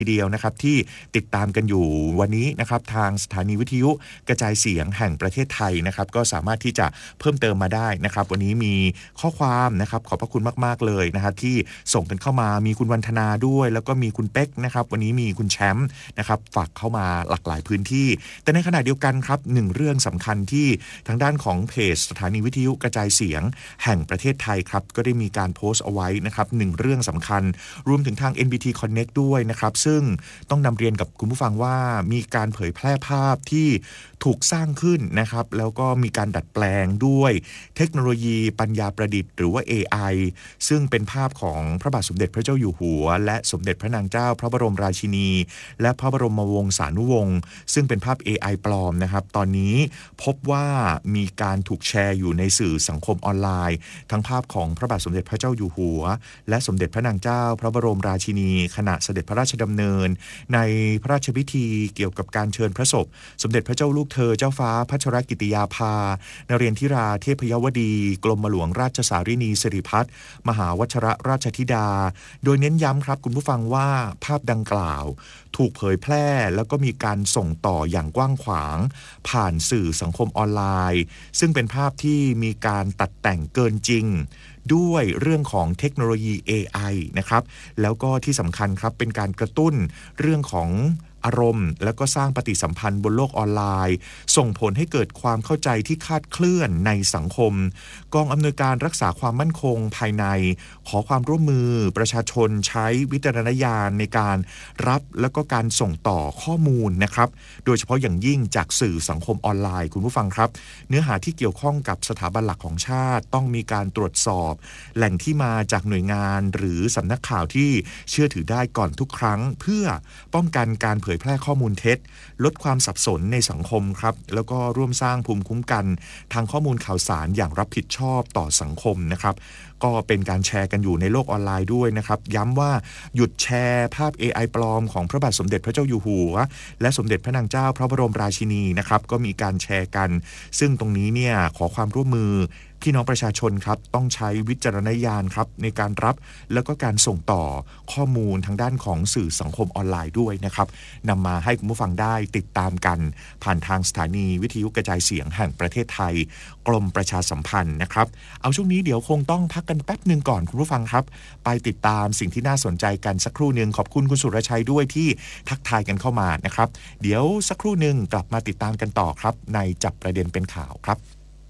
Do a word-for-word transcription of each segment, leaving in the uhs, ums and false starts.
ทีเดียวนะครับที่ติดตามกันอยู่วันนี้นะครับทางสถานีวิทยุกระจายเสียงแห่งประเทศไทยนะครับก็สามารถที่จะเพิ่มเติมมาได้นะครับวันนี้มีข้อความนะครับขอบพระคุณมากๆเลยนะครับที่ส่งกันเข้ามามีคุณวันธนาด้วยแล้วก็มีคุณเป๊กนะครับวันนี้มีคุณแชมป์นะครับฝากเข้ามาหลากหลายพื้นที่แต่ในขณะเดียวกันครับหนึ่งเรื่องสำคัญที่ทางด้านของเพจสถานีวิทยุกระจายเสียงแห่งประเทศไทยครับก็ได้มีการโพสต์เอาไว้นะครับหนึ่งเรื่องสำคัญรวมถึงทาง เอ็น บี ที Connect ด้วยนะครับซึ่งต้องนำเรียนกับคุณผู้ฟังว่ามีการเผยแพร่ภาพที่ถูกสร้างขึ้นนะครับแล้วก็มีการดัดแปลงด้วยเทคโนโลยีปัญญาประดิษฐ์หรือว่า เอ ไอ ซึ่งเป็นภาพของพระบาทสมเด็จพระเจ้าอยู่หัวและสมเด็จพระนางเจ้าพระบรมราชินีและพระบรมวงศานุวงศ์ซึ่งเป็นภาพ เอ ไอ ปลอมนะครับตอนนี้พบว่ามีการถูกแชร์อยู่ในสื่อสังคมออนไลน์ทั้งภาพของพระบาทสมเด็จพระเจ้าอยู่หัวและสมเด็จพระนางเจ้าพระบรมราชินีขณะเสด็จพระราชดำเนินในพระราชพิธีเกี่ยวกับการเชิญพระศพสมเด็จพระเจ้าลูกเธอเจ้าฟ้าพัชรกิติยาภานเรนทิราเทพยวดีกรมหลวงราชสารินีสิริพัฒน์มหาวชรราชธิดาโดยเน้นย้ำครับคุณผู้ฟังว่าภาพดังกล่าวถูกเผยแพร่แล้วก็มีการส่งต่ออย่างกว้างขวางผ่านสื่อสังคมออนไลน์ซึ่งเป็นภาพที่มีการตัดแต่งเกินจริงด้วยเรื่องของเทคโนโลยี เอ ไอ นะครับแล้วก็ที่สำคัญครับเป็นการกระตุ้นเรื่องของอารมณ์แล้วก็สร้างปฏิสัมพันธ์บนโลกออนไลน์ส่งผลให้เกิดความเข้าใจที่คลาดเคลื่อนในสังคมกองอำนวยการรักษาความมั่นคงภายในขอความร่วมมือประชาชนใช้วิจารณญาณในการรับแล้วก็การส่งต่อข้อมูลนะครับโดยเฉพาะอย่างยิ่งจากสื่อสังคมออนไลน์คุณผู้ฟังครับเนื้อหาที่เกี่ยวข้องกับสถาบันหลักของชาติต้องมีการตรวจสอบแหล่งที่มาจากหน่วยงานหรือสำนักข่าวที่เชื่อถือได้ก่อนทุกครั้งเพื่อป้องกันการเผยแพร่ข้อมูลเท็จลดความสับสนในสังคมครับแล้วก็ร่วมสร้างภูมิคุ้มกันทางข้อมูลข่าวสารอย่างรับผิดชอบต่อสังคมนะครับก็เป็นการแชร์กันอยู่ในโลกออนไลน์ด้วยนะครับย้ำว่าหยุดแชร์ภาพ เอ ไอ ปลอมของพระบาทสมเด็จพระเจ้าอยู่หัวและสมเด็จพระนางเจ้าพระบรมราชินีนะครับก็มีการแชร์กันซึ่งตรงนี้เนี่ยขอความร่วมมือพี่น้องประชาชนครับต้องใช้วิจารณญาณครับในการรับแล้วก็การส่งต่อข้อมูลทางด้านของสื่อสังคมออนไลน์ด้วยนะครับนำมาให้คุณผู้ฟังได้ติดตามกันผ่านทางสถานีวิทยุกระจายเสียงแห่งประเทศไทยกรมประชาสัมพันธ์นะครับเอาช่วงนี้เดี๋ยวคงต้องพักกันแป๊บนึงก่อนคุณผู้ฟังครับไปติดตามสิ่งที่น่าสนใจกันสักครู่นึงขอบคุณคุณสุรชัยด้วยที่ทักทายกันเข้ามานะครับเดี๋ยวสักครู่นึงกลับมาติดตามกันต่อครับในจับประเด็นเป็นข่าวครับ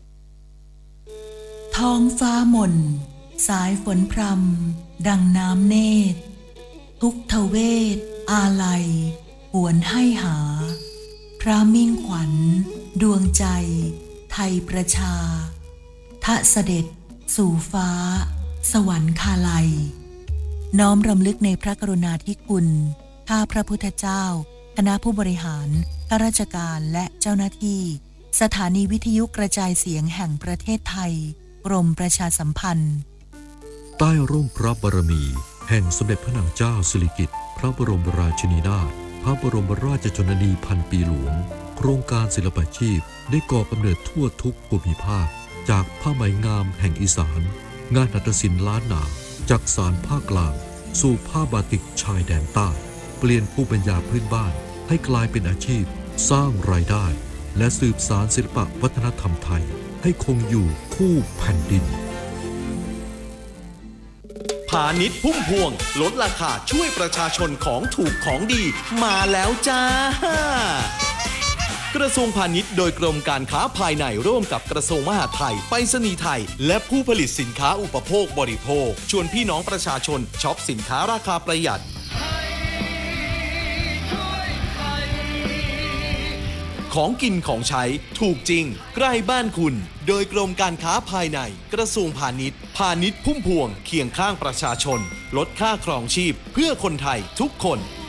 ท้องฟ้าหม่นสายฝนพรำดังน้ำเนตรทุกทเวทอาลัยหวนให้หาพระมิ่งขวัญดวงใจไทยประชาทะเสด็จสู่ฟ้าสวรรคาลัยน้อมรำลึกในพระกรุณาธิคุณข้าพระพุทธเจ้าคณะผู้บริหารข้าราชการและเจ้าหน้าที่สถานีวิทยุกระจายเสียงแห่งประเทศไทยกรมประชาสัมพันธ์ใต้ร่มพระบารมีแห่งสมเด็จพระนางเจ้าสิริกิติ์พระบรมราชินีนาถพระบรมราชชนนีพันปีหลวงโครงการศิลปาชีพได้ก่อกำเนิดทั่วทุกภูมิภาคจากผ้าไหมงามแห่งอีสานงานหัตถศิลป์ล้านนาจากสานภาคกลางสู่ผ้าบาติกชายแดนใต้เปลี่ยนภูมิปัญญาพื้นบ้านให้กลายเป็นอาชีพสร้างรายได้และสืบสานศิลปวัฒนธรรมไทยให้คงอยู่คู่แผ่นดินพาณิชย์พุ่มพวงลดราคาช่วยประชาชนของถูกของดีมาแล้วจ้ากระทรวงพาณิชย์โดยกรมการค้าภายในร่วมกับกระทรวงมหาดไทยไปรษณีย์ไทยและผู้ผลิตสินค้าอุปโภคบริโภคชวนพี่น้องประชาชนช็อปสินค้าราคาประหยัดของกินของใช้ถูกจริงใกล้บ้านคุณโดยกรมการค้าภายในกระทรวงพาณิชย์พาณิชย์พุ่มพวงเคียงข้างประชาชนลดค่าครองชีพเพื่อคนไทยทุกคน